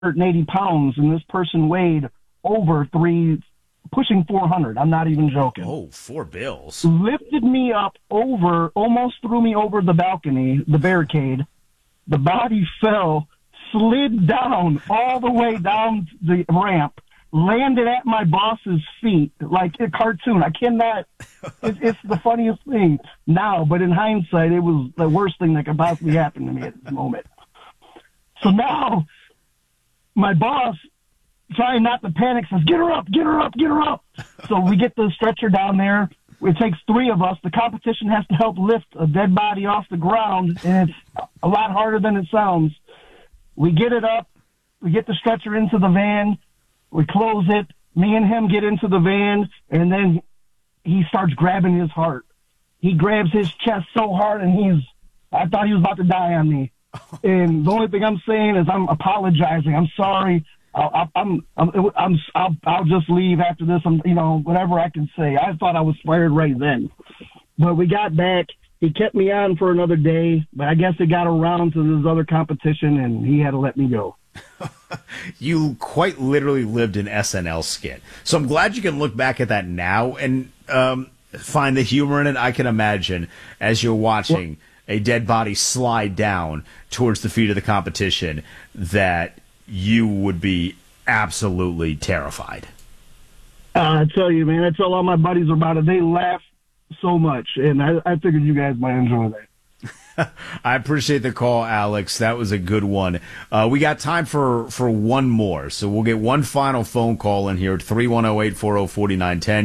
180 pounds, and this person weighed over pushing 400. I'm not even joking. Oh, $4. Lifted me up almost threw me over the balcony, the barricade. The body fell, slid down all the way down the ramp, landed at my boss's feet like a cartoon. I cannot. It's the funniest thing now, but in hindsight, it was the worst thing that could possibly happen to me at this moment. So now, my boss, trying not to panic, says, "Get her up, get her up, get her up." So we get the stretcher down there. It takes 3 of us. The competition has to help lift a dead body off the ground, and it's a lot harder than it sounds. We get it up. We get the stretcher into the van. We close it. Me and him get into the van, and then he starts grabbing his heart. He grabs his chest so hard, and I thought he was about to die on me. And the only thing I'm saying is I'm apologizing. I'm sorry. I'll just leave after this. Whatever I can say. I thought I was fired right then. But we got back. He kept me on for another day, but I guess it got around to this other competition, and he had to let me go. You quite literally lived an SNL skit. So I'm glad you can look back at that now and find the humor in it. I can imagine as you're watching a dead body slide down towards the feet of the competition that you would be absolutely terrified. I tell you, man, I tell all my buddies about it. They laugh so much, and I figured you guys might enjoy that. I appreciate the call, Alex. That was a good one. We got time for one more, so we'll get one final phone call in here at 310-840-4910,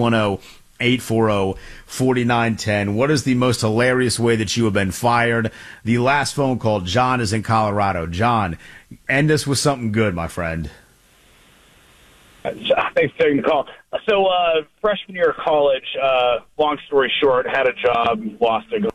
310-840-4910. What is the most hilarious way that you have been fired? The last phone call, John is in Colorado. John, end us with something good, my friend. Thanks for taking the call. So, freshman year of college, long story short, had a job, lost it.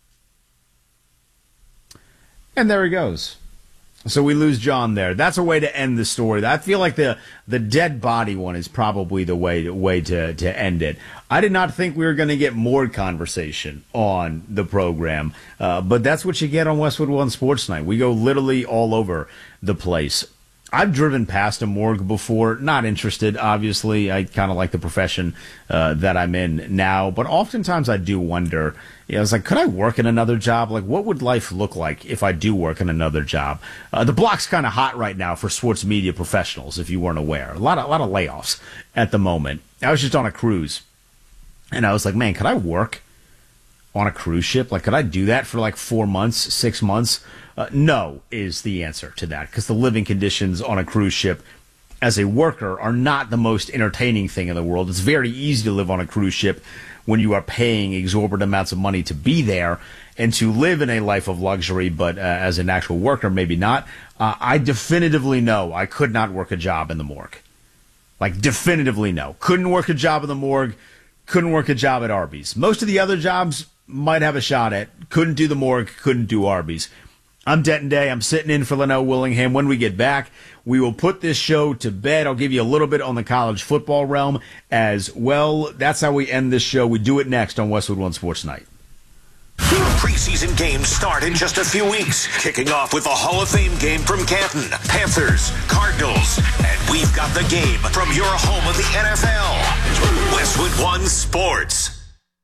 And there he goes. So we lose John there. That's a way to end the story. I feel like the dead body one is probably the way to end it. I did not think we were going to get more conversation on the program, but that's what you get on Westwood One Sports Night. We go literally all over the place. I've driven past a morgue before, not interested, obviously. I kind of like the profession that I'm in now, but oftentimes I do wonder, it's like, could I work in another job? Like, what would life look like if I do work in another job? The block's kind of hot right now for sports media professionals, if you weren't aware. A lot of layoffs at the moment. I was just on a cruise, and I was like, man, could I work on a cruise ship? Like, could I do that for like 4 months, 6 months? No is the answer to that, because the living conditions on a cruise ship as a worker are not the most entertaining thing in the world. It's very easy to live on a cruise ship when you are paying exorbitant amounts of money to be there and to live in a life of luxury, but as an actual worker, maybe not. I definitively know I could not work a job in the morgue. Like, definitively no. Couldn't work a job in the morgue. Couldn't work a job at Arby's. Most of the other jobs might have a shot at. Couldn't do the morgue. Couldn't do Arby's. I'm Denton Day. I'm sitting in for Linnell Willingham. When we get back, we will put this show to bed. I'll give you a little bit on the college football realm as well. That's how we end this show. We do it next on Westwood One Sports Night. Preseason games start in just a few weeks, kicking off with the Hall of Fame game from Canton, Panthers, Cardinals, and we've got the game from your home of the NFL, Westwood One Sports.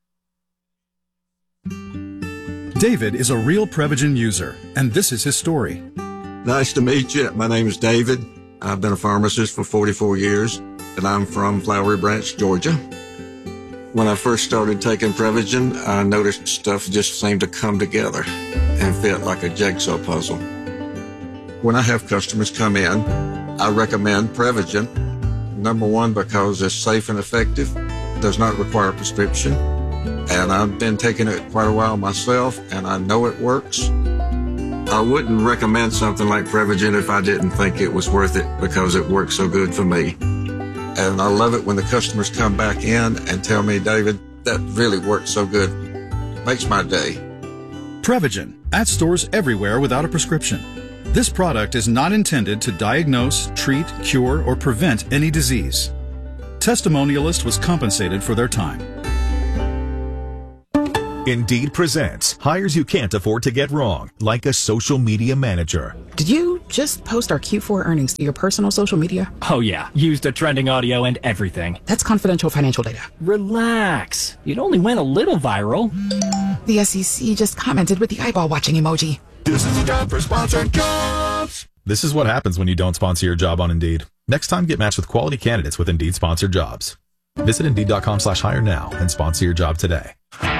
David is a real Prevagen user, and this is his story. Nice to meet you. My name is David. I've been a pharmacist for 44 years, and I'm from Flowery Branch, Georgia. When I first started taking Prevagen, I noticed stuff just seemed to come together and fit like a jigsaw puzzle. When I have customers come in, I recommend Prevagen. Number one, because it's safe and effective, does not require a prescription. And I've been taking it quite a while myself, and I know it works. I wouldn't recommend something like Prevagen if I didn't think it was worth it, because it works so good for me. And I love it when the customers come back in and tell me, David, that really worked so good. Makes my day. Prevagen, at stores everywhere without a prescription. This product is not intended to diagnose, treat, cure, or prevent any disease. Testimonialist was compensated for their time. Indeed presents hires you can't afford to get wrong, like a social media manager. Did you just post our Q4 earnings to your personal social media? Oh yeah, used a trending audio and everything. That's confidential financial data. Relax. It only went a little viral. The SEC just commented with the eyeball watching emoji. This is a job for sponsored jobs. This is what happens when you don't sponsor your job on Indeed. Next time, get matched with quality candidates with Indeed sponsored jobs. Visit Indeed.com/hire now and sponsor your job today.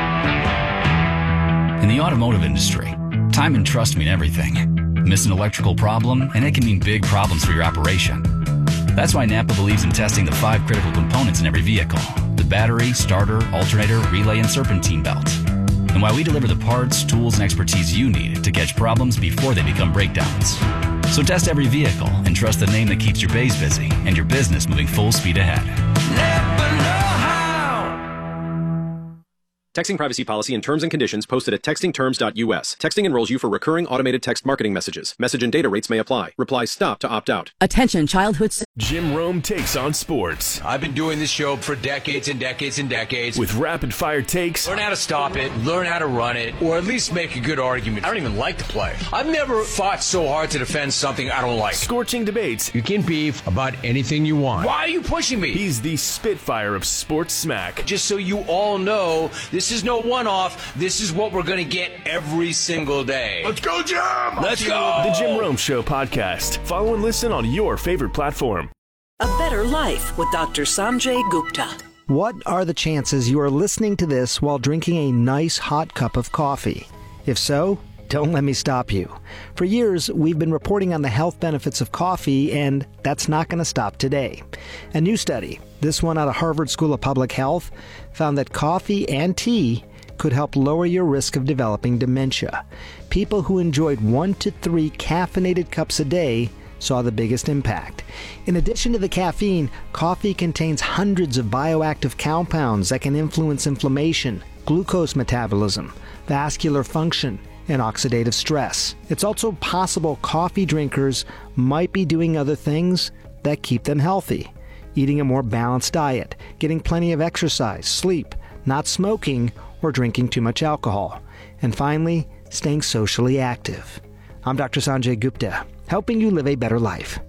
In the automotive industry, time and trust mean everything. Miss an electrical problem, and it can mean big problems for your operation. That's why Napa believes in testing the 5 critical components in every vehicle: the battery, starter, alternator, relay, and serpentine belt. And why we deliver the parts, tools, and expertise you need to catch problems before they become breakdowns. So test every vehicle and trust the name that keeps your bays busy and your business moving full speed ahead. Napa know-how. Texting privacy policy and terms and conditions posted at textingterms.us. Texting enrolls you for recurring automated text marketing messages. Message and data rates may apply. Reply STOP to opt out. Attention childhood... Jim Rome takes on sports. I've been doing this show for decades and decades and decades. With rapid-fire takes. Learn how to stop it, learn how to run it, or at least make a good argument. I don't even like to play. I've never fought so hard to defend something I don't like. Scorching debates. You can beef about anything you want. Why are you pushing me? He's the Spitfire of sports smack. Just so you all know, this is no one-off. This is what we're going to get every single day. Let's go, Jim! Let's go! The Jim Rome Show podcast. Follow and listen on your favorite platform. A Better Life with Dr. Sanjay Gupta. What are the chances you are listening to this while drinking a nice hot cup of coffee? If so, don't let me stop you. For years, we've been reporting on the health benefits of coffee, and that's not going to stop today. A new study, this one out of Harvard School of Public Health, found that coffee and tea could help lower your risk of developing dementia. People who enjoyed 1 to 3 caffeinated cups a day saw the biggest impact. In addition to the caffeine, coffee contains hundreds of bioactive compounds that can influence inflammation, glucose metabolism, vascular function, and oxidative stress. It's also possible coffee drinkers might be doing other things that keep them healthy. Eating a more balanced diet, getting plenty of exercise, sleep, not smoking, or drinking too much alcohol. And finally, staying socially active. I'm Dr. Sanjay Gupta, helping you live a better life.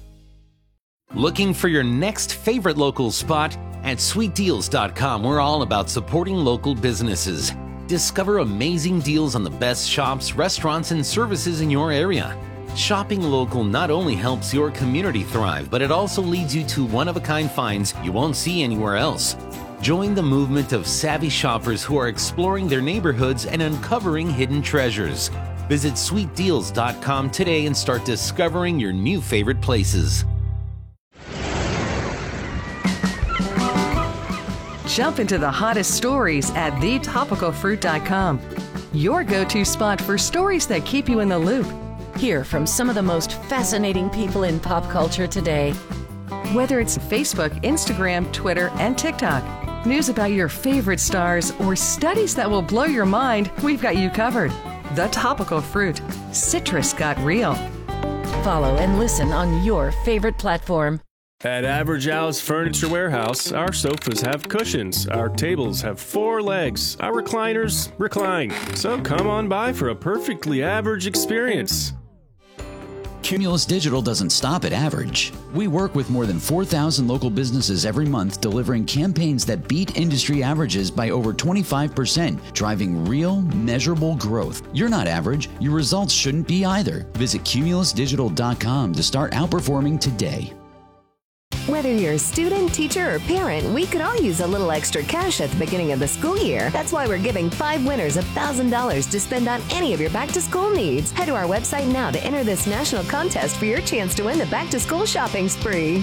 Looking for your next favorite local spot? At sweetdeals.com, we're all about supporting local businesses. Discover amazing deals on the best shops, restaurants, and services in your area. Shopping local not only helps your community thrive, but it also leads you to one-of-a-kind finds you won't see anywhere else. Join the movement of savvy shoppers who are exploring their neighborhoods and uncovering hidden treasures. Visit sweetdeals.com today and start discovering your new favorite places. Jump into the hottest stories at thetopicalfruit.com. Your go-to spot for stories that keep you in the loop. Hear from some of the most fascinating people in pop culture today. Whether it's Facebook, Instagram, Twitter, and TikTok, news about your favorite stars, or studies that will blow your mind, we've got you covered. The Topical Fruit. Citrus got real. Follow and listen on your favorite platform. At Average Al's Furniture Warehouse, our sofas have cushions, our tables have 4 legs, our recliners recline. So come on by for a perfectly average experience. Cumulus Digital doesn't stop at average. We work with more than 4,000 local businesses every month, delivering campaigns that beat industry averages by over 25%, driving real, measurable growth. You're not average. Your results shouldn't be either. Visit cumulusdigital.com to start outperforming today. Whether you're a student, teacher, or parent, we could all use a little extra cash at the beginning of the school year. That's why we're giving 5 winners $1,000 to spend on any of your back-to-school needs. Head to our website now to enter this national contest for your chance to win the back-to-school shopping spree.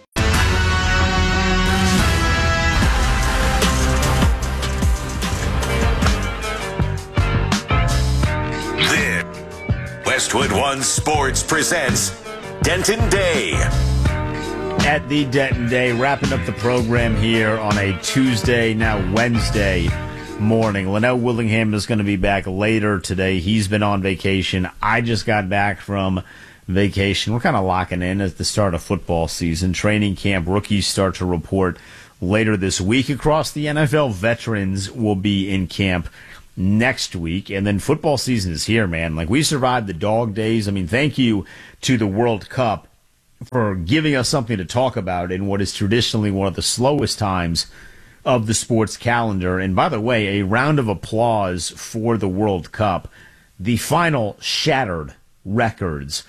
This Westwood One Sports presents Denton Day. At the Denton Day, wrapping up the program here on a Tuesday, now Wednesday morning. Linnell Willingham is going to be back later today. He's been on vacation. I just got back from vacation. We're kind of locking in at the start of football season. Training camp rookies start to report later this week across the NFL. Veterans will be in camp next week, and then football season is here, man. Like, we survived the dog days. I mean, thank you to the World Cup for giving us something to talk about in what is traditionally one of the slowest times of the sports calendar. And by the way, a round of applause for the World Cup. The final shattered records.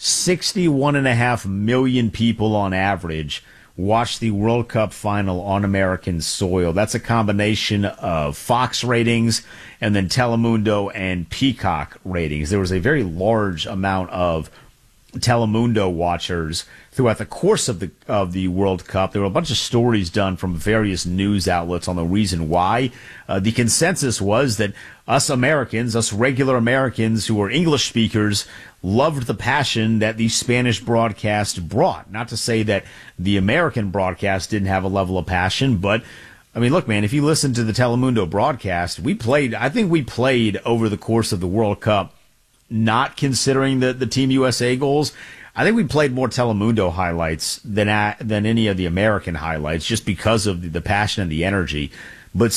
61.5 million people on average watched the World Cup final on American soil. That's a combination of Fox ratings and then Telemundo and Peacock ratings. There was a very large amount of Telemundo watchers throughout the course of the World Cup. There were a bunch of stories done from various news outlets on the reason why. The consensus was that us Americans, us regular Americans who are English speakers, loved the passion that the Spanish broadcast brought. Not to say that the American broadcast didn't have a level of passion, but I mean, look, man, if you listen to the Telemundo broadcast, I think we played over the course of the World Cup, not considering the Team USA goals, I think we played more Telemundo highlights than any of the American highlights, just because of the passion and the energy. But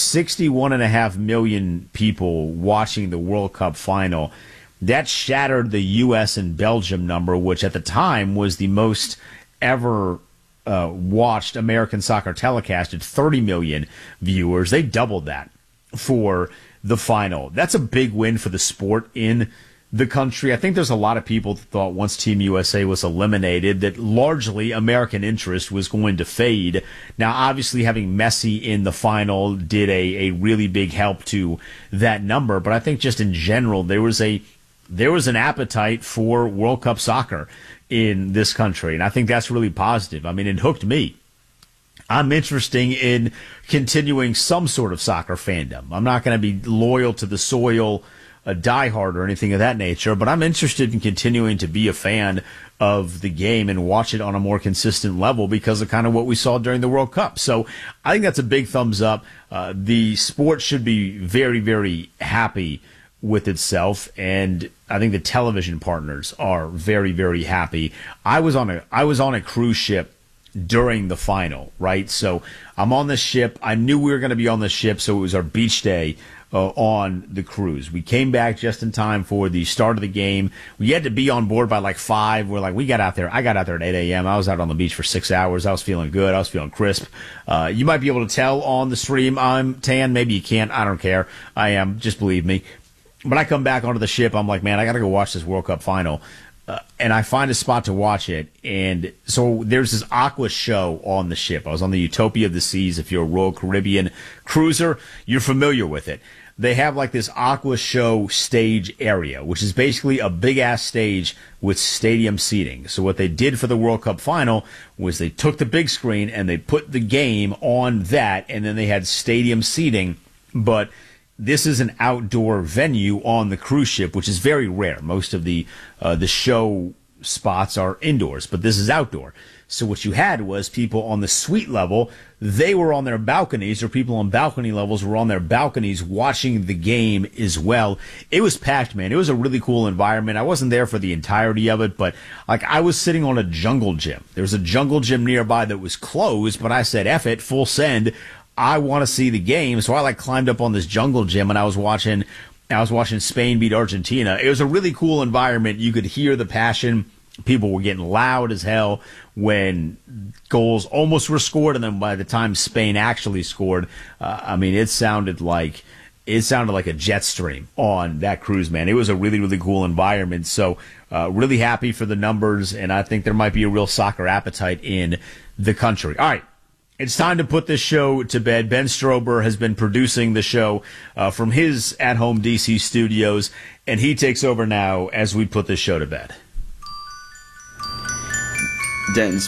61.5 million people watching the World Cup final, that shattered the U.S. and Belgium number, which at the time was the most ever watched American soccer telecast at 30 million viewers. They doubled that for the final. That's a big win for the sport in the country. I think there's a lot of people that thought once Team USA was eliminated that largely American interest was going to fade. Now, obviously, having Messi in the final did a really big help to that number, but I think just in general there was an appetite for World Cup soccer in this country, and I think that's really positive. I mean, it hooked me. I'm interested in continuing some sort of soccer fandom. I'm not going to be loyal to the soil, a diehard or anything of that nature, but I'm interested in continuing to be a fan of the game and watch it on a more consistent level because of kind of what we saw during the World Cup. So I think that's a big thumbs up. The sport should be very, very happy with itself, and I think the television partners are very, very happy. I was on a cruise ship during the final, right? So I'm on the ship. I knew we were going to be on the ship, so it was our beach day on the cruise. We came back just in time for the start of the game. We had to be on board by like 5. We got out there. I got out there at 8 a.m. I was out on the beach for 6 hours. I was feeling good. I was feeling crisp. You might be able to tell on the stream I'm tan. Maybe you can't. I don't care. I am. Just believe me. But I come back onto the ship. I'm like, man, I got to go watch this World Cup final. And I find a spot to watch it. And so there's this aqua show on the ship. I was on the Utopia of the Seas. If you're a Royal Caribbean cruiser, you're familiar with it. They have like this aqua show stage area, which is basically a big ass stage with stadium seating. So what they did for the World Cup final was they took the big screen and they put the game on that, and then they had stadium seating. But this is an outdoor venue on the cruise ship, which is very rare. Most of the show spots are indoors, but this is outdoor. So what you had was people on the suite level, they were on their balconies, or people on balcony levels were on their balconies watching the game as well. It was packed, man. It was a really cool environment. I wasn't there for the entirety of it, but like I was sitting on a jungle gym. There was a jungle gym nearby that was closed, but I said, F it, full send. I want to see the game. So I climbed up on this jungle gym and I was watching Spain beat Argentina. It was a really cool environment. You could hear the passion. People were getting loud as hell when goals almost were scored, and then by the time Spain actually scored, it sounded like a jet stream on that cruise, man. It was a really, really cool environment. So really happy for the numbers, and I think there might be a real soccer appetite in the country. All right. It's time to put this show to bed. Ben Strober has been producing the show from his at-home DC studios, and he takes over now as we put this show to bed. Denton's